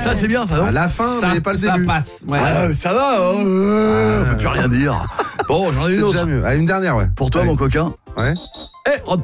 Ça, c'est bien, ça, non? À la fin, Ça, mais pas le ça début. passe. Ouais. Ça va, on peut plus rien dire. Bon, j'en ai C'est une déjà autre. mieux. Allez, une dernière, ouais. Pour toi, Allez. mon coquin. Ouais. En